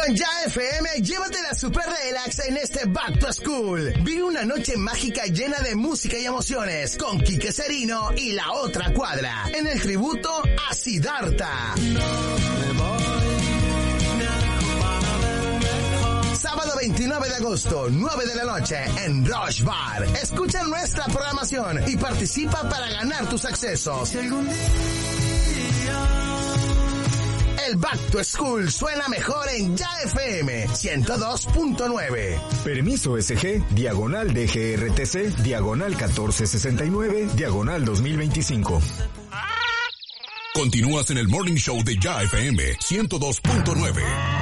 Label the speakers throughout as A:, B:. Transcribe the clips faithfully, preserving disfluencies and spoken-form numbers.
A: Con Ya F M, llévatela super relax en este Back to School. Vive una noche mágica llena de música y emociones con Quique Serino y La Otra Cuadra en el tributo a Siddhartha. Sábado veintinueve de agosto, nueve de la noche, en Rush Bar. Escucha nuestra programación y participa para ganar tus accesos. El Back to School suena mejor en Ya F M ciento dos punto nueve.
B: Permiso S G, diagonal D G R T C, diagonal catorce sesenta y nueve, diagonal dos mil veinticinco.
C: Continúas en el Morning Show de Ya F M ciento dos punto nueve.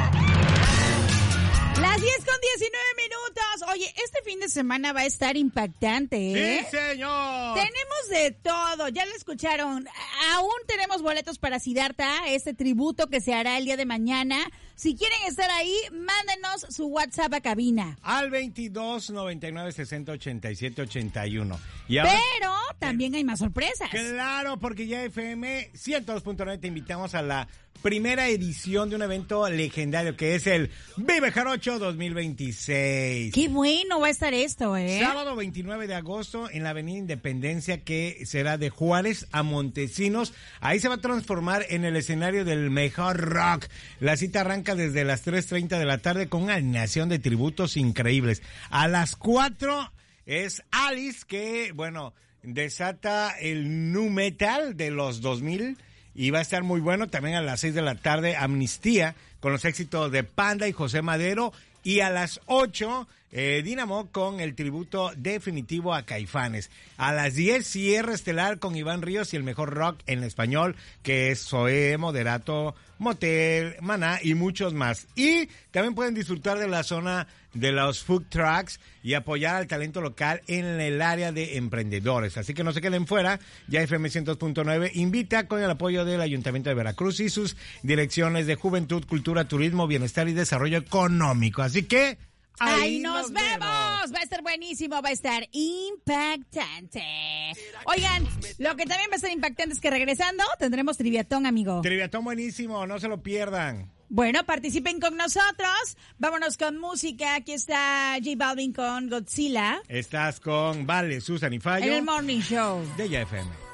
D: Las diez con diecinueve minutos. Oye, este fin de semana va a estar impactante, ¿eh?
E: ¡Sí, señor!
D: Tenemos de todo, ya lo escucharon. Aún tenemos boletos para Siddhartha, este tributo que se hará el día de mañana. Si quieren estar ahí, mándenos su WhatsApp a cabina.
E: Al veintidós noventa y nueve sesenta ochenta y siete ochenta y uno. Y
D: ahora, pero también hay más sorpresas.
E: Claro, porque ya F M ciento dos punto nueve te invitamos a la primera edición de un evento legendario que es el Vive Jarocho dos mil veintiséis.
D: Qué bueno va a estar esto, ¿eh?
E: Sábado veintinueve de agosto en la Avenida Independencia, que será de Juárez a Montesinos. Ahí se va a transformar en el escenario del mejor rock. La cita arranca desde las tres treinta de la tarde con una alineación de tributos increíbles. A las cuatro es Alice, que, bueno, desata el nu metal de los dos mil y va a estar muy bueno. También a las seis de la tarde, Amnistía, con los éxitos de Panda y José Madero. Y a las ocho, eh, Dynamo con el tributo definitivo a Caifanes. A las diez, cierre estelar con Iván Ríos y el mejor rock en español, que es Zoé, Moderato, Motel, Maná y muchos más. Y también pueden disfrutar de la zona de los food trucks y apoyar al talento local en el área de emprendedores. Así que no se queden fuera. Ya F M ciento dos punto nueve invita con el apoyo del Ayuntamiento de Veracruz y sus direcciones de Juventud, Cultura, Turismo, Bienestar y Desarrollo Económico. Así que ahí,
D: ahí nos, nos vemos. vemos. Va a estar buenísimo, va a estar impactante. Oigan, lo que también va a estar impactante es que regresando tendremos triviatón, amigo.
E: Triviatón buenísimo, no se lo pierdan.
D: Bueno, participen con nosotros. Vámonos con música. Aquí está J Balvin con Godzilla.
E: Estás con Vale, Susan y Fallo.
D: En el Morning Show
E: de Ya F M.